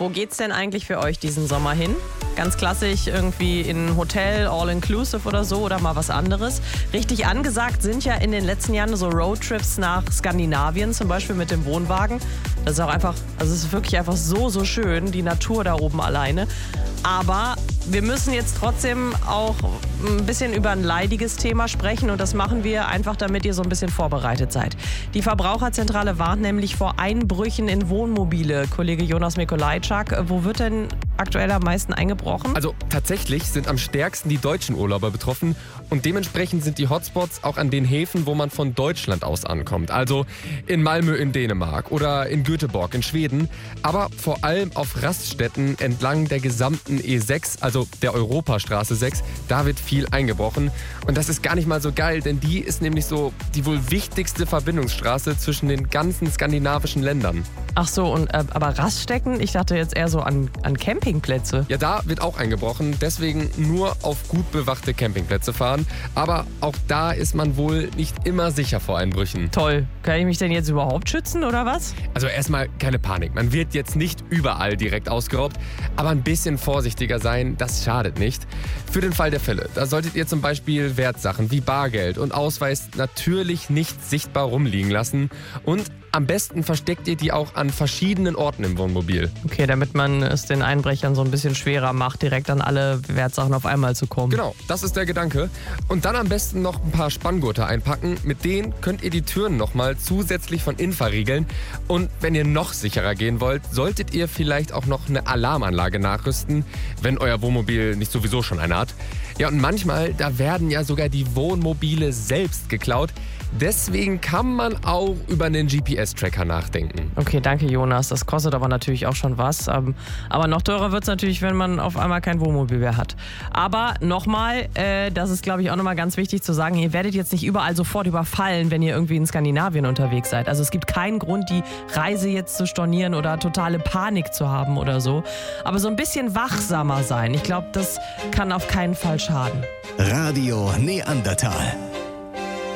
Wo geht's denn eigentlich für euch diesen Sommer hin? Ganz klassisch irgendwie in ein Hotel, all-inclusive oder so oder mal was anderes. Richtig angesagt sind ja in den letzten Jahren so Roadtrips nach Skandinavien, zum Beispiel mit dem Wohnwagen. Das ist auch einfach, also es ist wirklich einfach so schön, die Natur da oben alleine. Aber wir müssen jetzt trotzdem auch ein bisschen über ein leidiges Thema sprechen und das machen wir einfach, damit ihr so ein bisschen vorbereitet seid. Die Verbraucherzentrale warnt nämlich vor Einbrüchen in Wohnmobile. Kollege Jonas Mikolajczak, wo wird denn aktuell am meisten eingebrochen? Also tatsächlich sind am stärksten die deutschen Urlauber betroffen und dementsprechend sind die Hotspots auch an den Häfen, wo man von Deutschland aus ankommt. Also in Malmö in Dänemark oder in Göteborg in Schweden, aber vor allem auf Raststätten entlang der gesamten E6, also der Europastraße 6, da wird viel eingebrochen. Und das ist gar nicht mal so geil, denn die ist nämlich so die wohl wichtigste Verbindungsstraße zwischen den ganzen skandinavischen Ländern. Ach so, aber Raststätten? Ich dachte jetzt eher so an Campingplätze. Ja, da wird auch eingebrochen, deswegen nur auf gut bewachte Campingplätze fahren. Aber auch da ist man wohl nicht immer sicher vor Einbrüchen. Toll. Kann ich mich denn jetzt überhaupt schützen oder was? Also erstmal keine Panik. Man wird jetzt nicht überall direkt ausgeraubt, aber ein bisschen vorsichtiger sein, das schadet nicht. Für den Fall der Fälle, da solltet ihr zum Beispiel Wertsachen wie Bargeld und Ausweis natürlich nicht sichtbar rumliegen lassen und am besten versteckt ihr die auch an verschiedenen Orten im Wohnmobil. Okay, damit man es den Einbrechern so ein bisschen schwerer macht, direkt an alle Wertsachen auf einmal zu kommen. Genau, das ist der Gedanke. Und dann am besten noch ein paar Spanngurte einpacken. Mit denen könnt ihr die Türen nochmal zusätzlich von innen verriegeln. Und wenn ihr noch sicherer gehen wollt, solltet ihr vielleicht auch noch eine Alarmanlage nachrüsten, wenn euer Wohnmobil nicht sowieso schon eine hat. Ja, und manchmal, da werden ja sogar die Wohnmobile selbst geklaut. Deswegen kann man auch über einen GPS-Tracker nachdenken. Okay, danke Jonas. Das kostet aber natürlich auch schon was. Aber noch teurer wird es natürlich, wenn man auf einmal kein Wohnmobil mehr hat. Aber nochmal, das ist glaube ich auch nochmal ganz wichtig zu sagen, ihr werdet jetzt nicht überall sofort überfallen, wenn ihr irgendwie in Skandinavien unterwegs seid. Also es gibt keinen Grund, die Reise jetzt zu stornieren oder totale Panik zu haben oder so. Aber so ein bisschen wachsamer sein. Ich glaube, das kann auf keinen Fall schaden. Radio Neandertal.